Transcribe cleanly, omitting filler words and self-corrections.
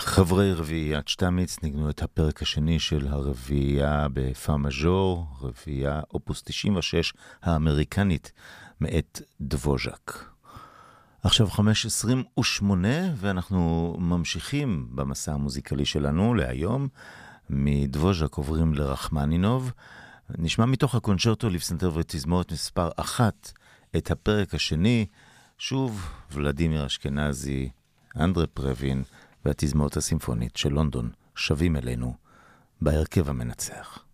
חברי רביעיית שטמיץ ניגנו את הפרק השני של הרביעייה בפא מז'ור, רביעייה אופוס 96 האמריקנית מאת דבוז'ק. עכשיו 5:28 ואנחנו ממשיכים במסע המוזיקלי שלנו להיום. מדבוז'ק עוברים לרחמנינוב. נשמע מתוך הקונצ'רטו לפסנתר ותזמורת מספר 1 את הפרק השני. שוב ולדימיר אשכנזי, אנדרי פרווין והתזמורת הסימפונית של לונדון שווים אלינו בהרכב המנצח.